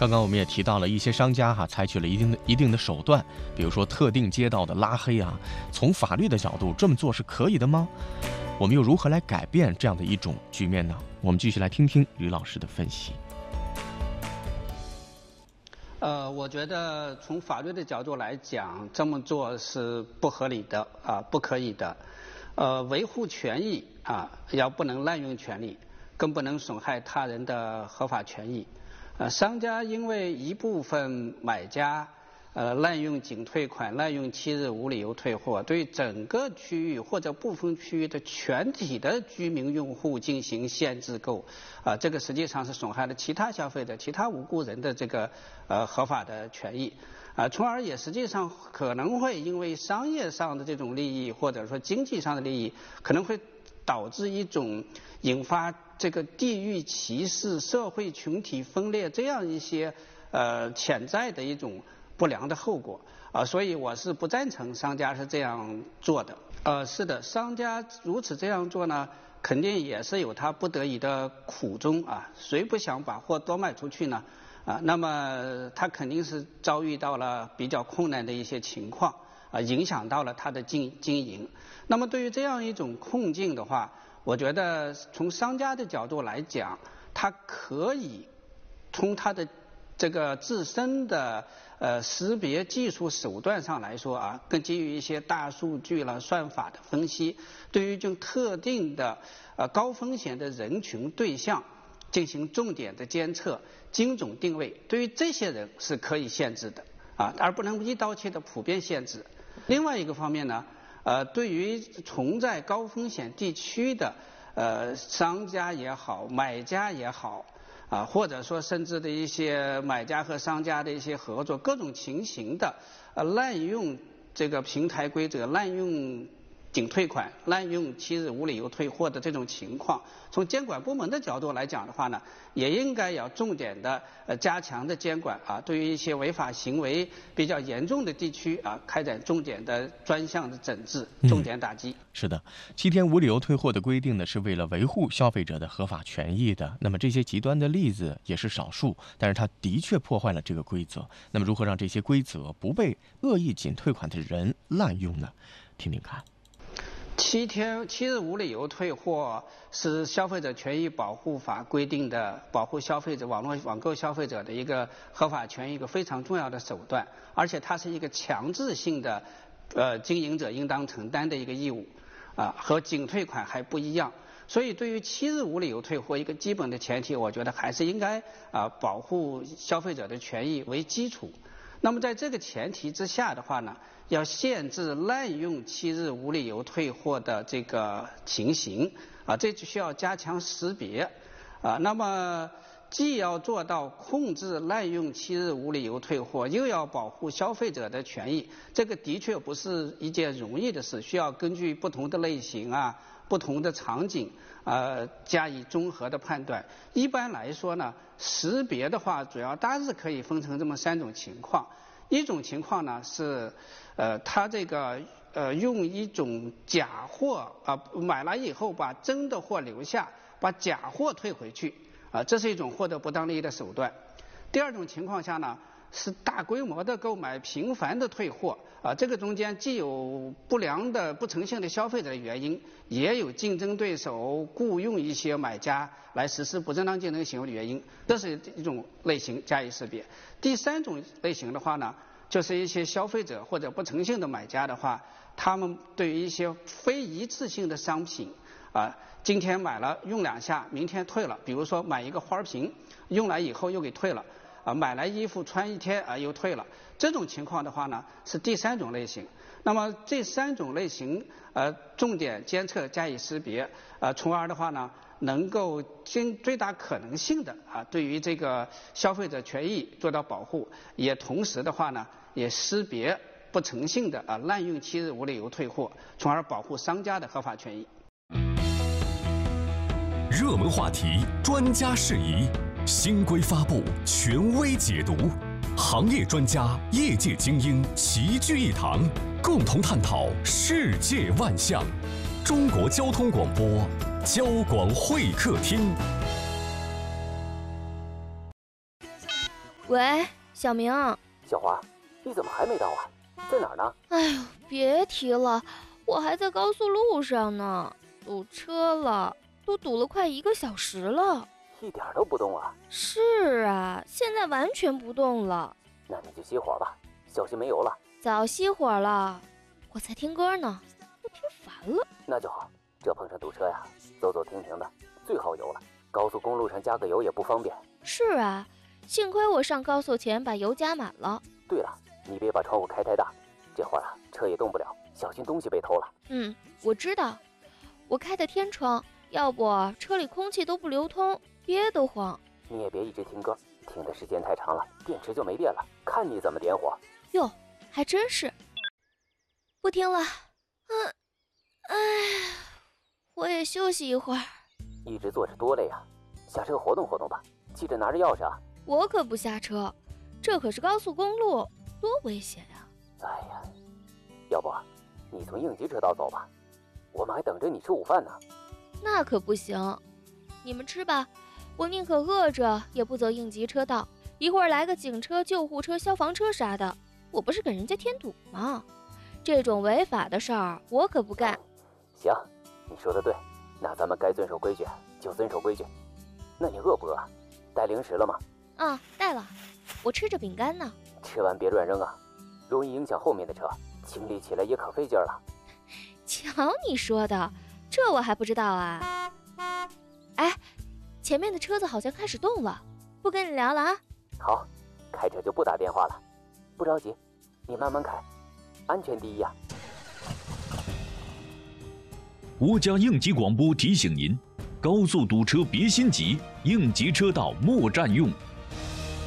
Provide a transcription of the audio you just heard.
刚刚我们也提到了一些商家采取了一定的手段，比如说特定街道的拉黑啊。从法律的角度，这么做是可以的吗？我们又如何来改变这样的一种局面呢？我们继续来听听吕老师的分析。 我觉得从法律的角度来讲，这么做是不合理的不可以的。维护权益要不能滥用权利，更不能损害他人的合法权益。商家因为一部分买家滥用仅退款、滥用7日无理由退货，对整个区域或者部分区域的全体的居民用户进行限制购，这个实际上是损害了其他消费者、其他无辜人的这个合法的权益，从而也实际上可能会因为商业上的这种利益，或者说经济上的利益，可能会导致一种引发这个地域歧视、社会群体分裂这样一些潜在的一种不良的后果所以我是不赞成商家是这样做的。是的，商家如此这样做呢，肯定也是有他不得已的苦衷谁不想把货多卖出去呢？那么他肯定是遭遇到了比较困难的一些情况影响到了他的经营。那么对于这样一种困境的话，我觉得从商家的角度来讲，他可以从他的这个自身的识别技术手段上来说更基于一些大数据了、算法的分析，对于这种特定的高风险的人群对象进行重点的监测、精准定位，对于这些人是可以限制的而不能一刀切的普遍限制。另外一个方面呢，对于存在高风险地区的商家也好、买家也好或者说甚至的一些买家和商家的一些合作，各种情形的滥用这个平台规则、滥用仅退款、滥用7日无理由退货的这种情况，从监管部门的角度来讲的话呢，也应该要重点的加强的监管对于一些违法行为比较严重的地区开展重点的专项的整治、重点打击。 是的，7天无理由退货的规定呢，是为了维护消费者的合法权益的。那么这些极端的例子也是少数，但是它的确破坏了这个规则。那么如何让这些规则不被恶意仅退款的人滥用呢？听听看。 7日无理由退货是消费者权益保护法规定的保护消费者、网购消费者的一个合法权益一个非常重要的手段，而且它是一个强制性的经营者应当承担的一个义务和仅退款还不一样。所以对于7日无理由退货，一个基本的前提，我觉得还是应该保护消费者的权益为基础。那么在这个前提之下的话呢，要限制滥用7日无理由退货的这个情形这就需要加强识别那么既要做到控制滥用7日无理由退货，又要保护消费者的权益，这个的确不是一件容易的事，需要根据不同的类型不同的场景加以综合的判断。一般来说呢，识别的话主要大致可以分成这么3种情况。一种情况呢是他这个用一种假货买来以后把真的货留下，把假货退回去这是一种获得不当利益的手段。第二种情况下呢，是大规模的购买、频繁的退货这个中间既有不良的不诚信的消费者的原因，也有竞争对手雇佣一些买家来实施不正当竞争行为的原因，这是一种类型加以识别。第3种类型的话呢，就是一些消费者或者不诚信的买家的话，他们对于一些非一次性的商品今天买了用2下，明天退了，比如说买一个花瓶，用来以后又给退了买来衣服穿1天又退了，这种情况的话呢是第3种类型。那么这3种类型重点监测加以识别从而的话呢能够尽最大可能性的对于这个消费者权益做到保护，也同时的话呢也识别不诚信的滥用7日无理由退货，从而保护商家的合法权益。 热门话题，专家释疑，新规发布，权威解读，行业专家、业界精英齐聚一堂，共同探讨世界万象。中国交通广播，交广会客厅。 喂，小明。 小华，你怎么还没到啊？在哪儿呢？ 哎呦，别提了，我还在高速路上呢，堵车了，都堵了快1个小时了。 一点都不动啊？ 是啊，现在完全不动了。 那你就熄火吧，小心没油了。 早熄火了，我在听歌呢，都听烦了。 那就好，这碰上堵车呀，走走停停的最耗油了。高速公路上加个油也不方便。 是啊，幸亏我上高速前把油加满了。 对了，你别把窗户开太大，这会儿啊车也动不了，小心东西被偷了。 我知道，我开的天窗，要不车里空气都不流通，憋得慌。 你也别一直听歌，听的时间太长了，电池就没电了，看你怎么点火。 哟，还真是。不听了，我也休息一会儿。 一直坐着多累啊，下车活动活动吧，记着拿着钥匙啊。 我可不下车，这可是高速公路，多危险呀！ 哎呀，要不你从应急车道走吧，我们还等着你吃午饭呢。 那可不行，你们吃吧，我宁可饿着也不走应急车道。一会儿来个警车、救护车、消防车啥的，我不是给人家添堵吗？这种违法的事儿我可不干。 行，你说的对，那咱们该遵守规矩就遵守规矩。那你饿不饿？带零食了吗？ 带了，我吃着饼干呢。 吃完别乱扔啊，容易影响后面的车，清理起来也可费劲了。 瞧你说的，这我还不知道啊。哎，前面的车子好像开始动了，不跟你聊了啊。 好，开车就不打电话了，不着急，你慢慢开，安全第一呀。 国家应急广播提醒您：高速堵车别心急，应急车道莫占用。